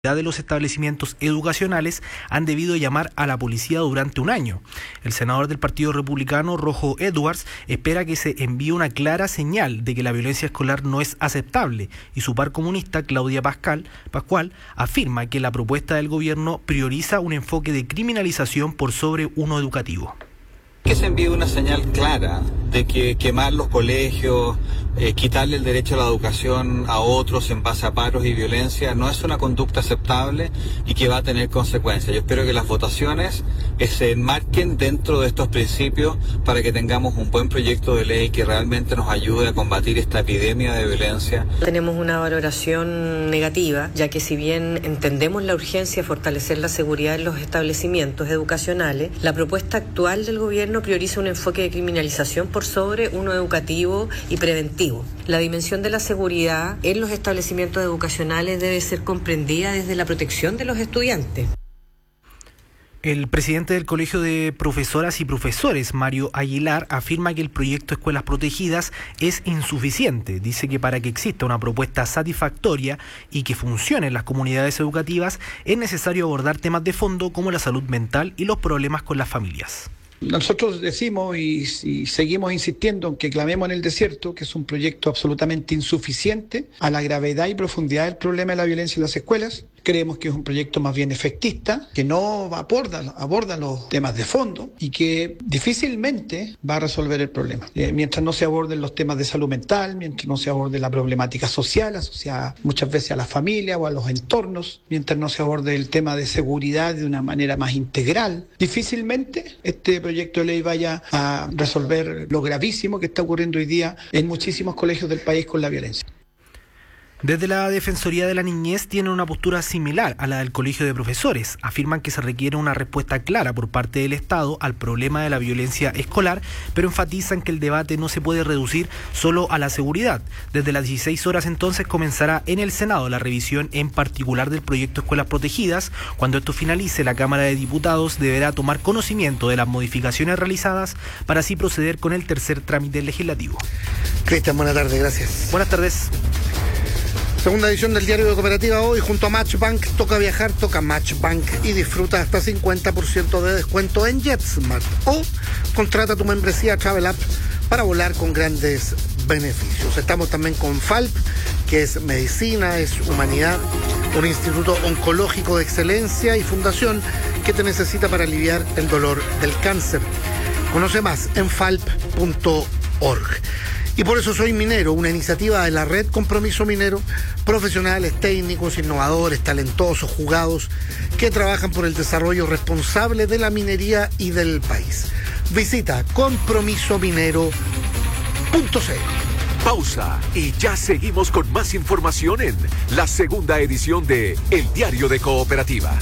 de los establecimientos educacionales han debido llamar a la policía durante un año. El senador del Partido Republicano, Rojo Edwards, espera que se envíe una clara señal de que la violencia escolar no es aceptable, y su par comunista, Claudia Pascual, afirma que la propuesta del gobierno prioriza un enfoque de criminalización por sobre uno educativo. Que se envíe una señal clara de que quemar los colegios, quitarle el derecho a la educación a otros en base a paros y violencia no es una conducta aceptable y que va a tener consecuencias. Yo espero que las votaciones se enmarquen dentro de estos principios para que tengamos un buen proyecto de ley que realmente nos ayude a combatir esta epidemia de violencia. Tenemos una valoración negativa, ya que si bien entendemos la urgencia de fortalecer la seguridad en los establecimientos educacionales, la propuesta actual del gobierno prioriza un enfoque de criminalización por sobre uno educativo y preventivo. La dimensión de la seguridad en los establecimientos educacionales debe ser comprendida desde la protección de los estudiantes. El presidente del Colegio de Profesoras y Profesores, Mario Aguilar, afirma que el proyecto Escuelas Protegidas es insuficiente. Dice que para que exista una propuesta satisfactoria y que funcione en las comunidades educativas, es necesario abordar temas de fondo como la salud mental y los problemas con las familias. Nosotros decimos y seguimos insistiendo en que clamemos en el desierto, que es un proyecto absolutamente insuficiente a la gravedad y profundidad del problema de la violencia en las escuelas. Creemos que es un proyecto más bien efectista, que no aborda los temas de fondo y que difícilmente va a resolver el problema. Mientras no se aborden los temas de salud mental, mientras no se aborde la problemática social asociada muchas veces a la familia o a los entornos, mientras no se aborde el tema de seguridad de una manera más integral, difícilmente este proyecto de ley vaya a resolver lo gravísimo que está ocurriendo hoy día en muchísimos colegios del país con la violencia. Desde la Defensoría de la Niñez tienen una postura similar a la del Colegio de Profesores. Afirman que se requiere una respuesta clara por parte del Estado al problema de la violencia escolar, pero enfatizan que el debate no se puede reducir solo a la seguridad. Desde las 16 horas entonces comenzará en el Senado la revisión en particular del proyecto Escuelas Protegidas. Cuando esto finalice, la Cámara de Diputados deberá tomar conocimiento de las modificaciones realizadas para así proceder con el tercer trámite legislativo. Cristian, buenas tardes, gracias. Buenas tardes. Segunda edición del Diario de Cooperativa hoy junto a Matchbank. Toca viajar, toca Matchbank y disfruta hasta 50% de descuento en JetSmart. O contrata tu membresía Travel App para volar con grandes beneficios. Estamos también con FALP, que es medicina, es humanidad, un instituto oncológico de excelencia y fundación que te necesita para aliviar el dolor del cáncer. Conoce más en falp.org. Y por eso soy minero, una iniciativa de la red Compromiso Minero, profesionales, técnicos, innovadores, talentosos, jugados, que trabajan por el desarrollo responsable de la minería y del país. Visita compromisominero.cl. Pausa y ya seguimos con más información en la segunda edición de El Diario de Cooperativa.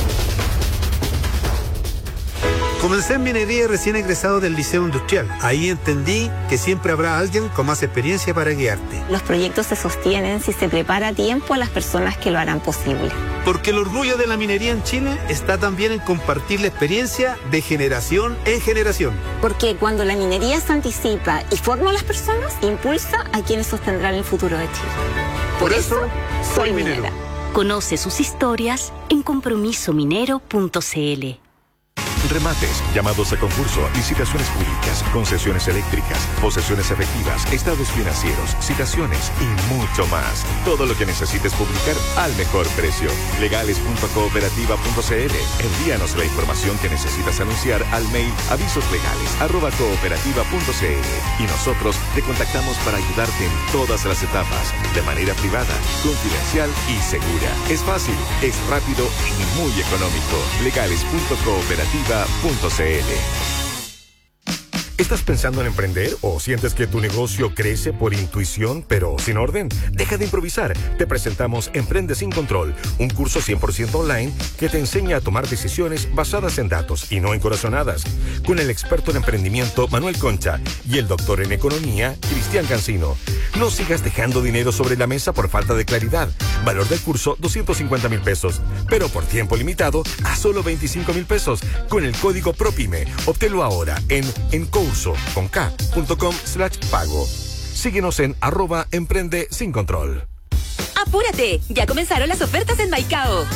Comencé en minería recién egresado del Liceo Industrial. Ahí entendí que siempre habrá alguien con más experiencia para guiarte. Los proyectos se sostienen si se prepara a tiempo a las personas que lo harán posible. Porque el orgullo de la minería en Chile está también en compartir la experiencia de generación en generación. Porque cuando la minería se anticipa y forma a las personas, impulsa a quienes sostendrán el futuro de Chile. Por eso, soy minera. Conoce sus historias en compromisominero.cl. Remates, llamados a concurso, licitaciones públicas, concesiones eléctricas, posesiones efectivas, estados financieros, citaciones y mucho más. Todo lo que necesites publicar al mejor precio. Legales.cooperativa.cl. Envíanos la información que necesitas anunciar al mail avisoslegales@cooperativa.cl y nosotros te contactamos para ayudarte en todas las etapas, de manera privada, confidencial y segura. Es fácil, es rápido y muy económico. Legales.cooperativa.cl. ¿Estás pensando en emprender o sientes que tu negocio crece por intuición pero sin orden? Deja de improvisar. Te presentamos Emprende sin Control, un curso 100% online que te enseña a tomar decisiones basadas en datos y no en corazonadas. Con el experto en emprendimiento Manuel Concha y el doctor en economía Cristian Cancino. No sigas dejando dinero sobre la mesa por falta de claridad. Valor del curso 250,000 pesos, pero por tiempo limitado a solo 25,000 pesos con el código PROPYME. Obténlo ahora en encurso.com/pago. Síguenos en @emprende sin control. ¡Apúrate! Ya comenzaron las ofertas en Maicao.